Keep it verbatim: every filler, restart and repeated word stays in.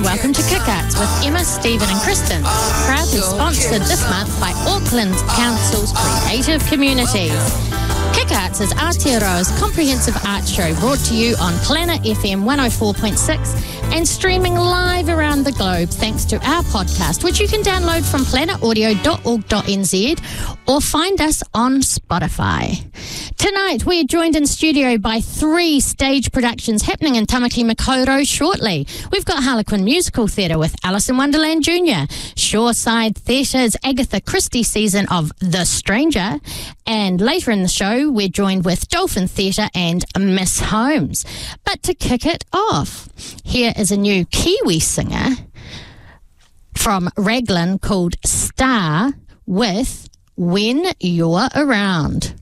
welcome to Kick Arts with Emma, Stephen and Kristen, proudly sponsored this month by Auckland Council's Creative Communities. Kick Arts is Aotearoa's comprehensive art show, brought to you on Planet F M one oh four point six and streaming live around the globe thanks to our podcast, which you can download from planet audio dot org dot n z or find us on Spotify. Tonight, we're joined in studio by three stage productions happening in Tamaki Makaurau shortly. We've got Harlequin Musical Theatre with Alice in Wonderland Junior, Shoreside Theatre's Agatha Christie season of The Stranger, and later in the show, we're joined with Dolphin Theatre and Miss Holmes. But to kick it off, here is a new Kiwi singer from Raglan called Star with When You're Around.